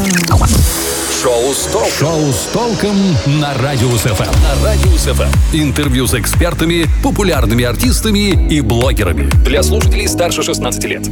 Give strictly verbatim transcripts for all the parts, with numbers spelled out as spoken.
Шоу с толком. Шоу с толком на Радиус эф эм. На Радиус эф эм. Интервью с экспертами, популярными артистами и блогерами. Для слушателей старше шестнадцати лет.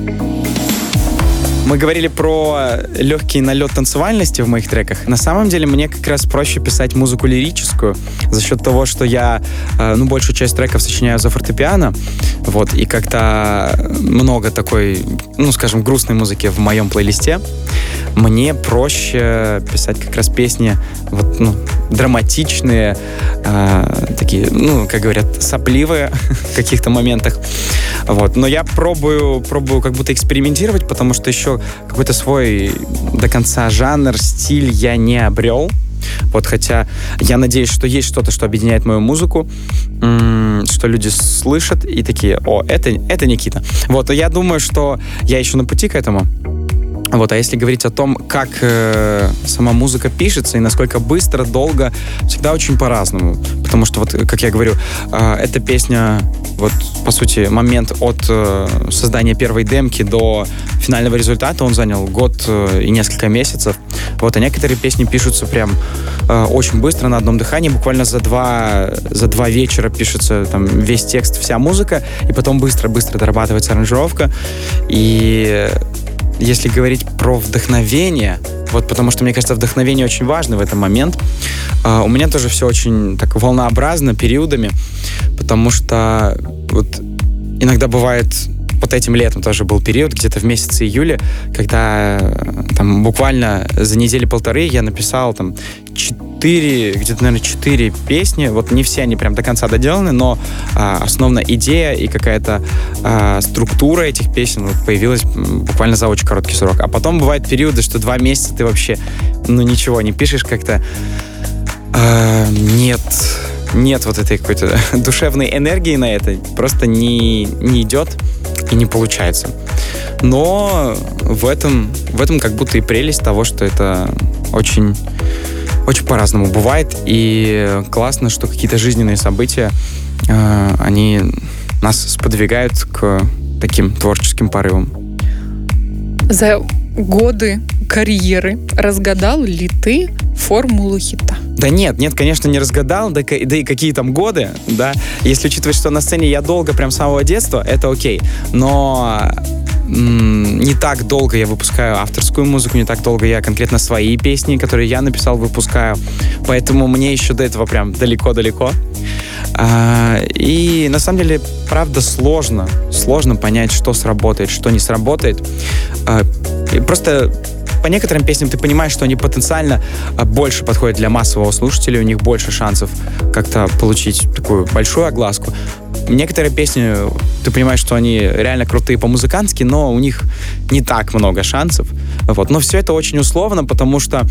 Мы говорили про легкий налет танцевальности в моих треках. На самом деле мне как раз проще писать музыку лирическую за счет того, что я ну, большую часть треков сочиняю за фортепиано. Вот, и как-то много такой, ну, скажем, грустной музыки в моем плейлисте. Мне проще писать как раз песни вот, ну, драматичные, э, такие, ну, как говорят, сопливые в каких-то моментах. Вот. Но я пробую, пробую как будто экспериментировать, потому что еще какой-то свой до конца жанр, стиль я не обрел. Вот, хотя я надеюсь, что есть что-то, что объединяет мою музыку, м- что люди слышат и такие: о, это, это Никита. Вот, и я думаю, что я еще на пути к этому. Вот, а если говорить о том, как э, сама музыка пишется и насколько быстро, долго, всегда очень по-разному. Потому что, вот, как я говорю, э, эта песня, вот, по сути, момент от э, создания первой демки до финального результата, он занял год э, и несколько месяцев. Вот, а некоторые песни пишутся прям э, очень быстро, на одном дыхании, буквально за два, за два вечера пишется там весь текст, вся музыка, и потом быстро-быстро дорабатывается аранжировка. И если говорить про вдохновение, вот, потому что, мне кажется, вдохновение очень важно в этот момент. Uh, у меня тоже все очень так волнообразно, периодами, потому что вот иногда бывает, вот этим летом тоже был период, где-то в месяце июля, когда там буквально за недели-полторы я написал там четыре, где-то, наверное, четыре песни. Вот не все они прям до конца доделаны, но а, основная идея и какая-то а, структура этих песен вот, появилась буквально за очень короткий срок. А потом бывают периоды, что два месяца ты вообще, ну, ничего не пишешь, как-то а, нет... Нет вот этой какой-то душевной энергии на это. Просто не, не идет и не получается. Но в этом, в этом как будто и прелесть того, что это очень, очень по-разному бывает. И классно, что какие-то жизненные события, э, они нас сподвигают к таким творческим порывам. За годы карьеры разгадал ли ты формулу хита? Да нет, нет, конечно, не разгадал, да, да и какие там годы, да. Если учитывать, что на сцене я долго, прям с самого детства, это окей. Но м- не так долго я выпускаю авторскую музыку, не так долго я конкретно свои песни, которые я написал, выпускаю. Поэтому мне еще до этого прям далеко-далеко. А, и на самом деле, правда, сложно. Сложно понять, что сработает, что не сработает. А, и просто... По некоторым песням ты понимаешь, что они потенциально больше подходят для массового слушателя, у них больше шансов как-то получить такую большую огласку. Некоторые песни, ты понимаешь, что они реально крутые по-музыкантски, но у них не так много шансов. Вот. Но все это очень условно, потому что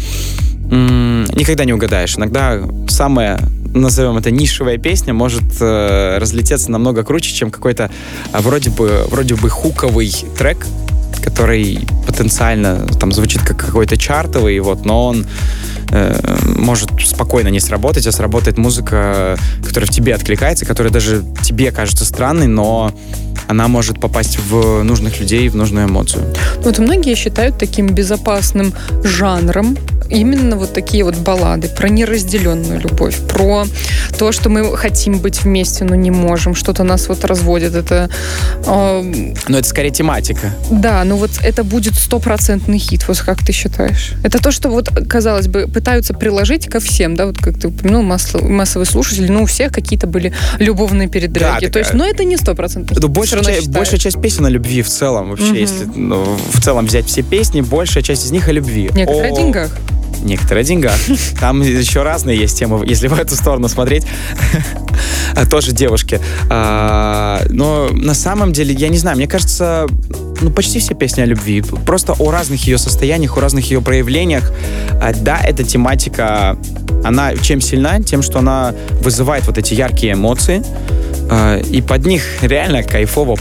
м- никогда не угадаешь. Иногда самая, назовем это, нишевая песня может э, разлететься намного круче, чем какой-то э, вроде бы, вроде бы хуковый трек, который потенциально там звучит как какой-то чартовый, вот, но он э, может спокойно не сработать, а сработает музыка, которая в тебе откликается, которая даже тебе кажется странной, но она может попасть в нужных людей, в нужную эмоцию. Вот многие считают таким безопасным жанром именно вот такие вот баллады про неразделенную любовь, про то, что мы хотим быть вместе, но не можем, что-то нас вот разводит. Это... Э, но это скорее тематика. Да, ну вот это будет стопроцентный хит, вот как ты считаешь? Это то, что вот, казалось бы, пытаются приложить ко всем, да, вот как ты упомянул, массовый, массовый слушатель, ну у всех какие-то были любовные передраки, да, то есть, но это не стопроцентный хит. Большая, ча- большая часть песен о любви в целом, вообще, угу. Если ну, в целом взять все песни, большая часть из них о любви. Некоторые о деньгах. Некоторые о деньгах. Там еще разные есть темы, если в эту сторону смотреть. Тоже девушки. Но на самом деле, я не знаю, мне кажется, ну, почти все песни о любви. Просто о разных ее состояниях, о разных ее проявлениях. Да, эта тематика, она чем сильна? Тем, что она вызывает вот эти яркие эмоции. И под них реально кайфово